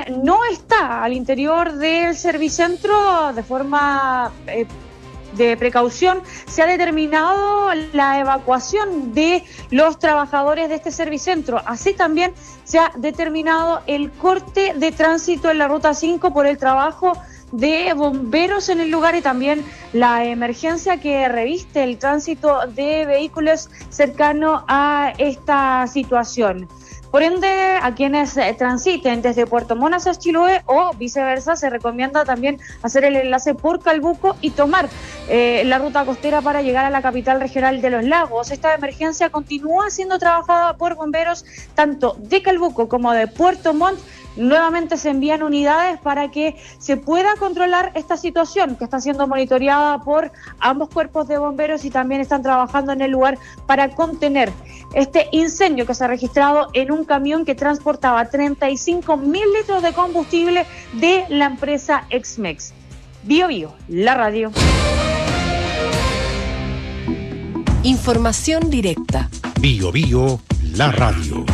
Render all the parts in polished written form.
no está al interior del servicentro de forma de precaución, se ha determinado la evacuación de los trabajadores de este servicentro. Así también se ha determinado el corte de tránsito en la Ruta 5 por el trabajo de bomberos en el lugar y también la emergencia que reviste el tránsito de vehículos cercano a esta situación. Por ende, a quienes transiten desde Puerto Montt hacia Chiloé o viceversa, se recomienda también hacer el enlace por Calbuco y tomar la ruta costera para llegar a la capital regional de los lagos. Esta emergencia continúa siendo trabajada por bomberos tanto de Calbuco como de Puerto Montt. Nuevamente se envían unidades para que se pueda controlar esta situación que está siendo monitoreada por ambos cuerpos de bomberos y también están trabajando en el lugar para contener este incendio que se ha registrado en un camión que transportaba 35.000 litros de combustible de la empresa Exmex. Bio Bio, la radio. Información directa. Bio Bio, la radio.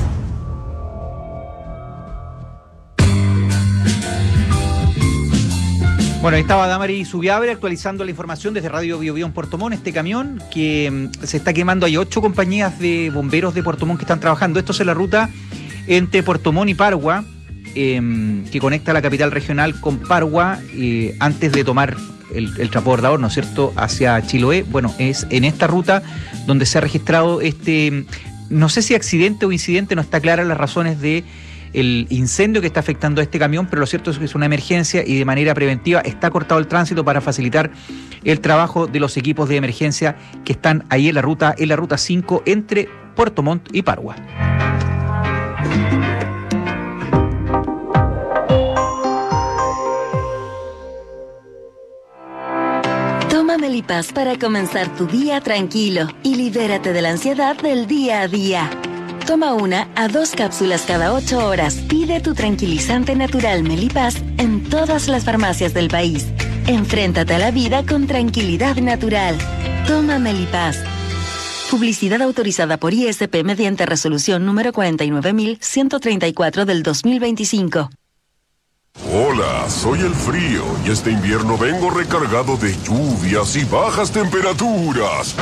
Bueno, ahí estaba Damari Subiabre actualizando la información desde Radio Bio Bio en Puerto Montt. Este camión que se está quemando, hay 8 compañías de bomberos de Puerto Montt que están trabajando. Esto es en la ruta entre Puerto Montt y Pargua, que conecta la capital regional con Pargua antes de tomar el transbordador, ¿no es cierto?, hacia Chiloé. Bueno, es en esta ruta donde se ha registrado este, no sé si accidente o incidente, no está clara las razones de el incendio que está afectando a este camión, pero lo cierto es que es una emergencia y de manera preventiva está cortado el tránsito para facilitar el trabajo de los equipos de emergencia que están ahí en la ruta 5 entre Puerto Montt y Pargua. Toma Melipaz para comenzar tu día tranquilo y libérate de la ansiedad del día a día. Toma 1 a 2 cápsulas cada 8 horas. Pide tu tranquilizante natural Melipaz en todas las farmacias del país. Enfréntate a la vida con tranquilidad natural. Toma Melipaz. Publicidad autorizada por ISP mediante resolución número 49.134 del 2025. Hola, soy el frío y este invierno vengo recargado de lluvias y bajas temperaturas.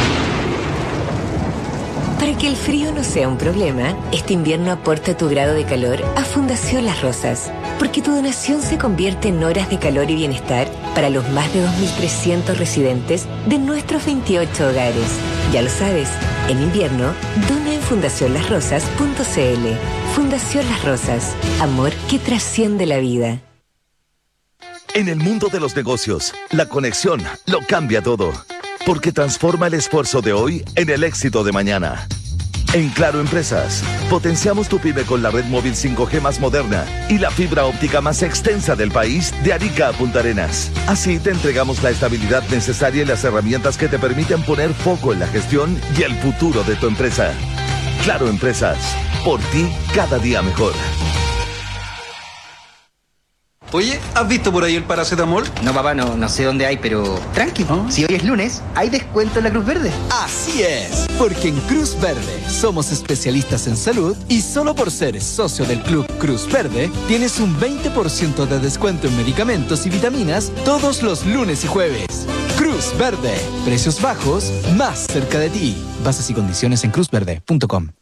Para que el frío no sea un problema, este invierno aporta tu grado de calor a Fundación Las Rosas, porque tu donación se convierte en horas de calor y bienestar para los más de 2.300 residentes de nuestros 28 hogares. Ya lo sabes, en invierno, dona en fundacionlasrosas.cl. Fundación Las Rosas, amor que trasciende la vida. En el mundo de los negocios, la conexión lo cambia todo. Porque transforma el esfuerzo de hoy en el éxito de mañana. En Claro Empresas, potenciamos tu pyme con la red móvil 5G más moderna y la fibra óptica más extensa del país de Arica a Punta Arenas. Así te entregamos la estabilidad necesaria y las herramientas que te permiten poner foco en la gestión y el futuro de tu empresa. Claro Empresas, por ti cada día mejor. Oye, ¿has visto por ahí el paracetamol? No, papá, no sé dónde hay, pero tranqui. Si hoy es lunes, hay descuento en la Cruz Verde. Así es, porque en Cruz Verde somos especialistas en salud y solo por ser socio del Club Cruz Verde tienes un 20% de descuento en medicamentos y vitaminas todos los lunes y jueves. Cruz Verde, precios bajos, más cerca de ti. Bases y condiciones en cruzverde.com.